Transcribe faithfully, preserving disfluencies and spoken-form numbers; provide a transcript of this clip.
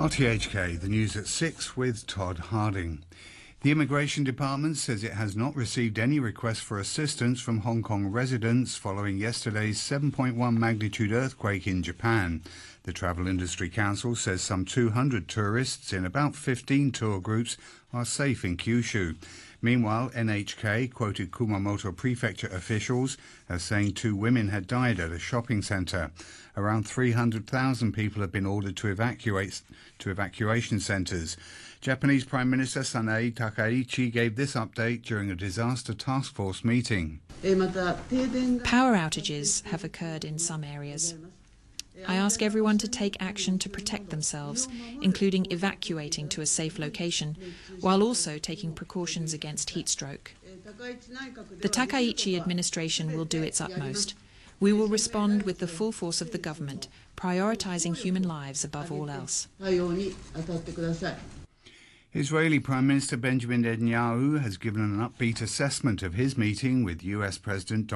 R T H K, the news at six with Todd Harding. The Immigration Department says it has not received any requests for assistance from Hong Kong residents following yesterday's seven point one magnitude earthquake in Japan. The Travel Industry Council says some two hundred tourists in about fifteen tour groups are safe in Kyushu. Meanwhile, N H K quoted Kumamoto Prefecture officials as saying two women had died at a shopping centre. Around three hundred thousand people have been ordered to evacuate to evacuation centres. Japanese Prime Minister Sanae Takaichi gave this update during a disaster task force meeting. Power outages have occurred in some areas. I ask everyone to take action to protect themselves, including evacuating to a safe location, while also taking precautions against heat stroke. The Takaichi administration will do its utmost. We will respond with the full force of the government, prioritising human lives above all else. Israeli Prime Minister Benjamin Netanyahu has given an upbeat assessment of his meeting with U S President Donald Trump.